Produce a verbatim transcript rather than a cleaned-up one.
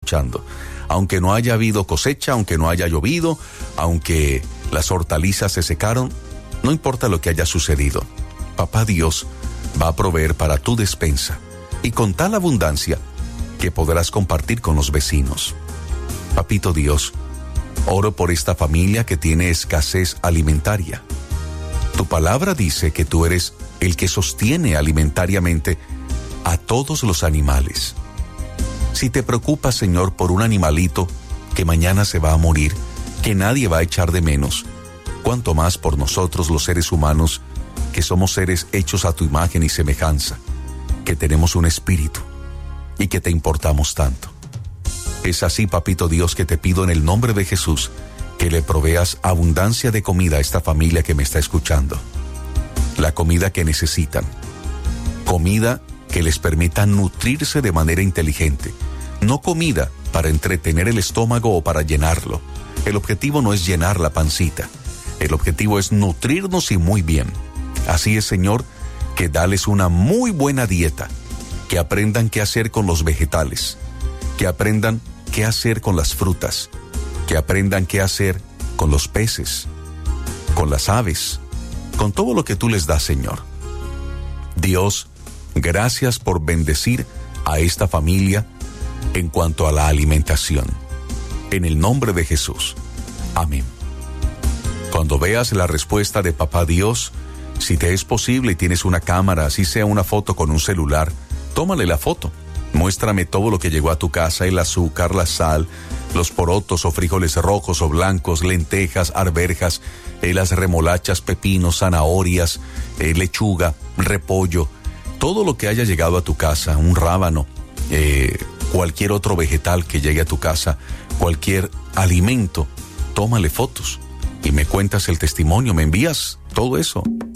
escuchando. Aunque no haya habido cosecha, aunque no haya llovido, aunque las hortalizas se secaron, no importa lo que haya sucedido. Papá Dios va a proveer para tu despensa y con tal abundancia que podrás compartir con los vecinos. Papito Dios, oro por esta familia que tiene escasez alimentaria. Tu palabra dice que tú eres el que sostiene alimentariamente a todos los animales. Si te preocupas, Señor, por un animalito que mañana se va a morir, que nadie va a echar de menos, cuanto más por nosotros los seres humanos, que somos seres hechos a tu imagen y semejanza, que tenemos un espíritu y que te importamos tanto. Es así, Papito Dios, que te pido en el nombre de Jesús que le proveas abundancia de comida a esta familia que me está escuchando. La comida que necesitan. Comida que les permita nutrirse de manera inteligente. No comida para entretener el estómago o para llenarlo. El objetivo no es llenar la pancita. El objetivo es nutrirnos y muy bien. Así es, Señor, que dales una muy buena dieta. Que aprendan qué hacer con los vegetales. Que aprendan qué hacer con las frutas. Que aprendan qué hacer con los peces, con las aves, con todo lo que tú les das, Señor. Dios, gracias por bendecir a esta familia en cuanto a la alimentación. En el nombre de Jesús. Amén. Cuando veas la respuesta de Papá Dios, si te es posible y tienes una cámara, así sea una foto con un celular, tómale la foto. Muéstrame todo lo que llegó a tu casa, el azúcar, la sal, los porotos o frijoles rojos o blancos, lentejas, arvejas, eh, las remolachas, pepinos, zanahorias, eh, lechuga, repollo, todo lo que haya llegado a tu casa, un rábano, eh, cualquier otro vegetal que llegue a tu casa, cualquier alimento, tómale fotos y me cuentas el testimonio, me envías todo eso.